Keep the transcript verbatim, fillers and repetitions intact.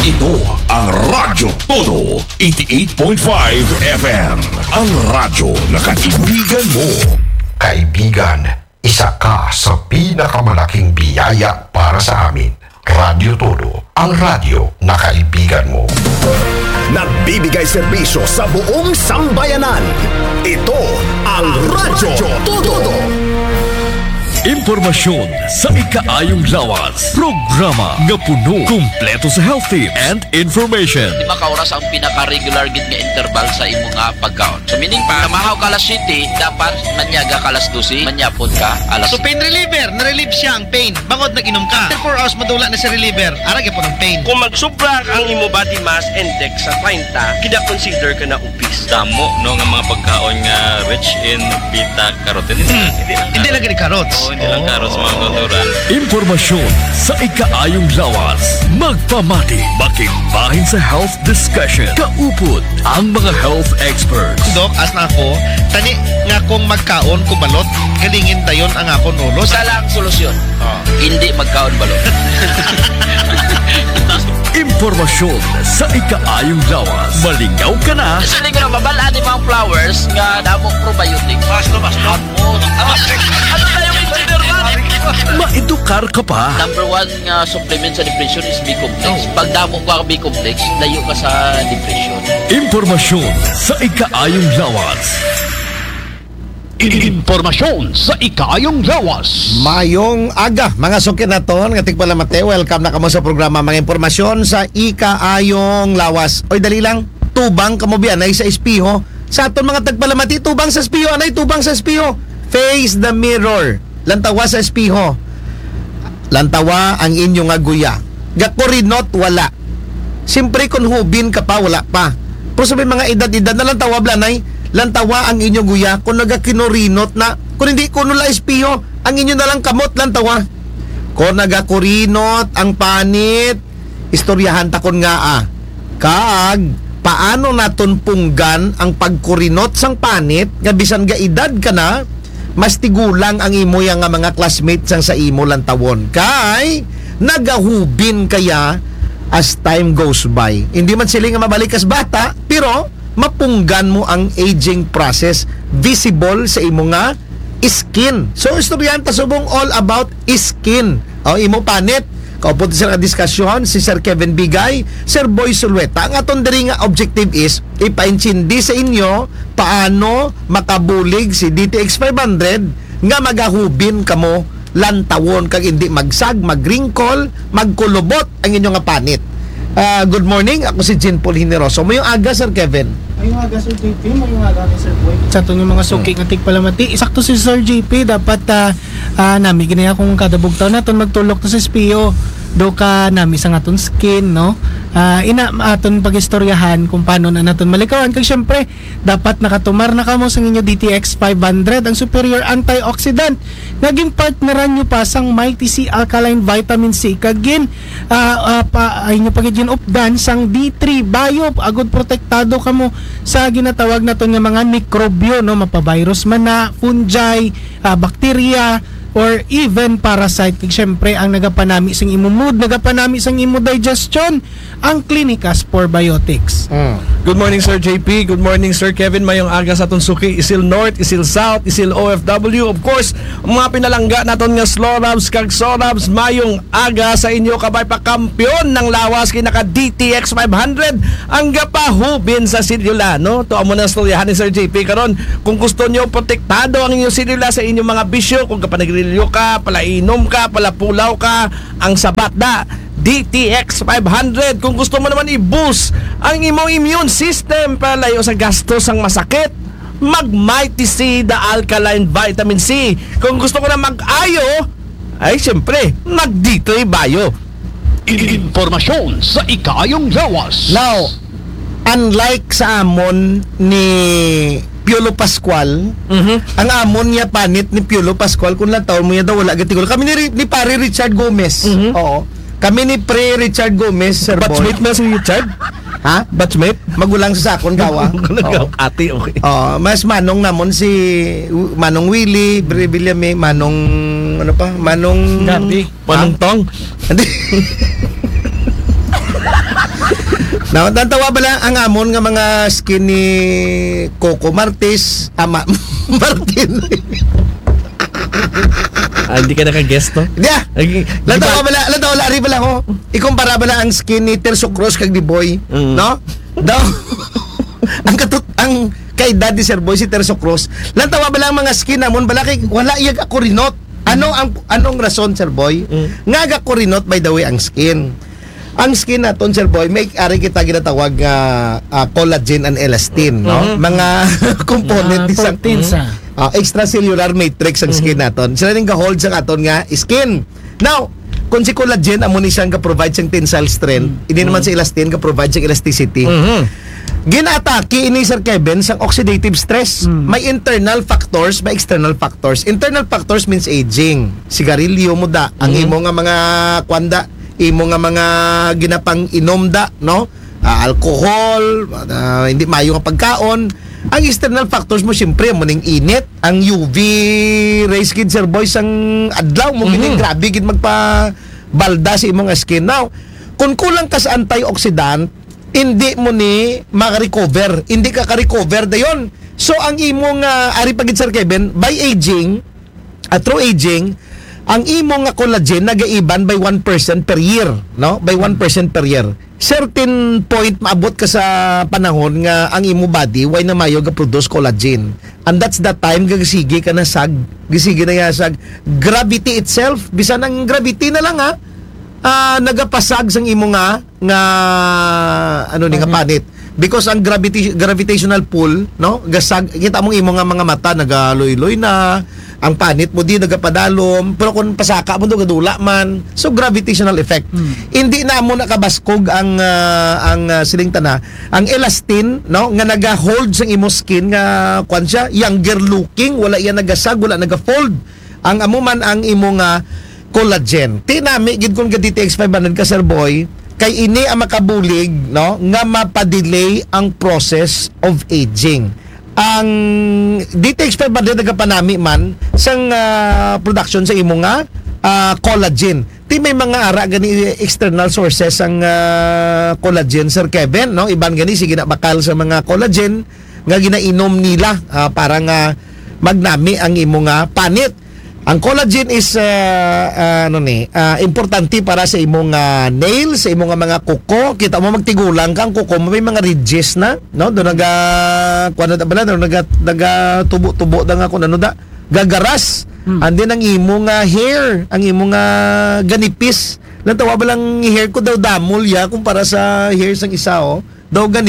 Ito ang Radyo Todo eighty-eight point five F M. Ang radyo na kaibigan mo. Kaibigan, isa ka sa pinakamalaking biyaya para sa amin. Radyo Todo, ang radyo na kaibigan mo. Nagbibigay serbisyo sa buong sambayanan. Ito ang Radyo Todo. Impormasyon sa ikaayong lawas. Programa nga puno, kumpleto sa health tips and information. Di ba kauras ang pinaka-regular gid nga interval sa imo nga pagkaon? So meaning pa, namahaw ka alas siyete, dapat manyaga ka alas dose, manyapon ka alas. So pain reliever, na-relieve siya ang pain. Bangod nag-inom ka. After four hours madula na sa reliever, arag po ng pain. Kung magsubra ang imo body mass index sa thirty, kina-consider ka na obese. Damo no nga mga pagkaon nga rich in beta carotene. Hmm. Hindi lang gani carrots. Oo, hindi lang carrots mga kauturan. Impormasyon sa ikaayong lawas. Magpamati, makimbahin sa health discussion. Kaupod ang mga health experts. Dok, as na ako, tani nga kung magkaon ko balot, galingin dayon ang akon ulo. Isa lang ang solusyon. Hindi magkaon balot. Impormasyon sa ikaayong lawas. Malingaw ka na. Kasi nga mabalaan ni mga flowers nga damong probiotic. Basto, basto. Ano tayo yung interval? Maedukar ka pa. Number one nga supplement sa depression is B-complex. Pag damo ka B-complex, layo ka sa depression. Impormasyon sa ikaayong lawas. Impormasyon sa ikayong lawas. Mayong aga, mga sukin na to, nga tigpala mate, welcome na kamo sa programa mga impormasyon sa ikaayong lawas. Oy, dali lang, tubang kamo biyan ay sa espiho. Sa aton mga tagpalamati, tubang sa espiho, anay tubang sa espiho. Face the mirror. Lantawa sa espiho. Lantawa ang inyong aguya. Gakurinot, wala. Siyempre kung hubin ka pa, wala pa. Pero sabi mga edad-edad na lantawa blanay, lantawa ang inyong guya kung nagakinurinot na, kung hindi kuno la espiyo, ang inyo na lang kamot lantawa. Kung nagakurinot ang panit, istoryahan takon nga ah. Kaag, paano naton punggan ang pagkurinot sang panit, nga bisan ga edad ka na, mas tigulang ang imo yang nga mga classmates sang sa imo lantawon. Kay, nagahubin kaya as time goes by. Hindi man sila nga mabalik as bata, pero mapunggan mo ang aging process visible sa imo nga skin. So istoryan ta subong all about skin. O imo panit. Kaupo sa diskusyon si Sir Kevin Bigay, Sir Boy Sulueta. Ang aton diri nga objective is ipaintindi sa inyo paano makabulig si D T X five hundred nga magahubin kamo lantawon kag hindi magsag, magringkol, magkulubot ang inyo nga panit. Uh, good morning, ako si Jean Paul Hineroso. Mayong aga, Sir Kevin. Mayong aga, Sir J P. Mayong aga ni Sir Boy. Sa ito yung mga suki ng tigpalamati. Isakto si Sir J P. Dapat uh, uh, nami ginaya kung kadabugtaw natin magtulok to sa espiyo. Do ka nami sa aton skin, no? Uh, ina aton pagistoryahan kung paano na naton malikawan. Kaya syempre, dapat nakatumar na kamo sa inyo D T X five hundred, ang superior antioxidant. Naging partneran nyo pa sang Mighty C Alkaline Vitamin C. Kagin, uh, uh, pa, ay nyo pagiging updan sang D three Bio. Agod protektado kamo sa ginatawag naton nga mga mikrobyo, no? Mapavirus man na, fungi, uh, bakterya, or even parasite. Kaya syempre ang nagapanami sang imo mood, nagapanami sang imo digestion, ang Clinicas Probiotics. Mm. Good morning Sir J P, good morning Sir Kevin. Mayong aga sa Tunsuki, Isil North, Isil South, Isil O F W. Of course, mga pinalangga naton nga Slorabs kag Sorabs, mayong aga sa inyo kabay pa kampiyon ng lawas kinaka D T X five hundred ang gapahubin sa silula, no? To amo na storyahan ni Sir J P karon. Kung gusto niyo protektado ang inyong silula sa inyong mga bisyo, kung kapanagrilyo ka, palainom ka, palapulaw ka, ang sabat da D T X five hundred. Kung gusto mo naman i-boost ang imong immune system para layo sa gastos ang masakit, mag Mighty C the Alkaline Vitamin C. Kung gusto ko na mag-ayo, ay siyempre mag D three Bio. Impormasyon sa ikayong lawas. Now, unlike sa amon ni Piolo Pascual, Mm-hmm. ang amon niya panit ni Piolo Pascual kung lang taon mo niya daw wala gatigol. Kami ni, ni pare Richard Gomez. Mm-hmm. Oo. Kami ni Pre Richard Gomez, Sir Boy. Batchmate na si Richard? Ha? Batchmate? Magulang sa sakon gawa. Oo. Ate, okay. Oh, mas manong namon si Manong Willie, Bre Villame, Manong ano pa? Manong Gabi. Manong Tong. Hindi. Now, nantawa ba lang ang amon nga mga skin ni Coco Martis, ama Martin. Ah, hindi ka naka-guest, no? Hindi ah. Lantawa ba lang, lantawa lari ba lang ho? Ikumpara ba lang ang skin ni Terso Cruz kag ni Boy, Mm. no? Daw, ang katut, ang kay Daddy Sir Boy si Terso Cruz, lantawa ba lang mga skin namon bala kay wala iyag ako rinot. Ano ang anong rason, Sir Boy? Mm. Nga ako rinot by the way ang skin. Ang skin naton, Sir Boy, may ari kita ginatawag nga uh, collagen and elastin, no? Mm-hmm. Mga component Mga isang proteins, ah. uh, extracellular matrix ang skin naton. Sila ning ga-hold sa aton nga skin. Now, kung si collagen amo ni siyang ga-provide siyang tensile strength, hindi naman si elastin ga-provide siyang elasticity. Ginatake ini Sir Kevin sang oxidative stress. May internal factors, may external factors. Internal factors means aging. Sigarilyo mo da, ang imo nga mga kwanda, imo nga mga ginapang inom da, no? Ah, alcohol, ah, hindi mayo nga pagkaon. Ang external factors mo siyempre mo ning init, ang U V rays gid, Sir Boy, sang adlaw mo mm grabe gid magpa balda sa imong skin. Now, kung kulang ka sa antioxidant, hindi mo ni maka-recover. Hindi ka ka-recover dayon. So ang imong uh, ari pagid, Sir Kevin, by aging, at through aging, ang imong nga collagen nagaiban by one percent per year, no? By one percent per year. Certain point maabot ka sa panahon nga ang imo body why na mayo ga produce collagen. And that's the time gagisige ka na sag, gisige na yasag gravity itself, bisan ang gravity na lang ha. Uh, nagapasag sang imo nga nga ano ni nga panit. Because ang gravity gravitational pull, no? Gasag kita mong imo nga mga mata nagaloy-loy na, ang panit mo di nagapadalom, pero kung pasaka mo do gadula man. So gravitational effect. Hmm. Hindi na mo nakabaskog ang uh, ang uh, siling tana, ang elastin, no, nga naga-hold sang imo skin nga kwan siya, younger looking, wala iya nagasag, wala naga-fold. Ang amo man ang imo nga collagen. Tinami gid kun gadi T X five hundred ka, Sir Boy, kay ini ang makabulig, no, nga mapadelay ang process of aging. Ang D T X five hundred nagapanami man sang uh, production sa imo nga uh, collagen. Ti may mga ara gani external sources ang uh, collagen, Sir Kevin, no? Iban gani sige na bakal sa mga collagen nga ginainom nila uh, para nga magnami ang imo nga panit. Ang collagen is uh, uh, ano ni, uh, importante para sa imong uh, nails, sa imong uh, mga kuko. Kita mo magtigulang kang kuko, may mga ridges na, no? Do naga kuno ta bala, do naga naga tubo-tubo da nga kun ano da, gagaras. Hmm. And then ang imong uh, hair, ang imong uh, ganipis. Lang tawa ba lang hair ko daw damol ya kumpara sa hair sang isa, oh. Daw gani